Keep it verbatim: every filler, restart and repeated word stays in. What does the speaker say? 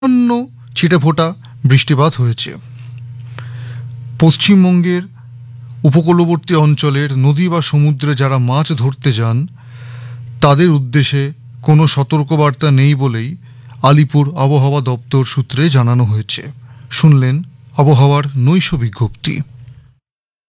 সামান্য ছিটেফোঁটা বৃষ্টিপাত হয়েছে। পশ্চিমবঙ্গের উপকূলবর্তী অঞ্চলের নদী বা সমুদ্রে যারা মাছ ধরতে যান তাদের উদ্দেশ্যে কোনো সতর্কবার্তা নেই বলেই আলিপুর আবহাওয়া দপ্তর সূত্রে জানানো হয়েছে। শুনলেন আবহাওয়ার নৈশ বিজ্ঞপ্তি।